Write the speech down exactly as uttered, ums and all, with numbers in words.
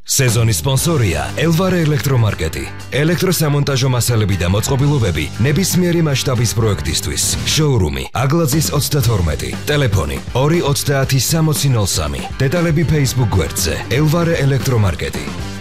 სეზონის სპონსორია ელვარე ელექტრომარკეტი. ელექტროსამონტაჟო მასალები და მოწყობილობები ნებისმიერი მასშტაბის პროექტისთვის. შოურუმი აგლაძის ოცდათორმეტი. ტელეფონი ორი ოცდაათი სამოცი ნოლ სამი. დეტალები Facebook გვერდზე ელვარე ელექტრომარკეტი.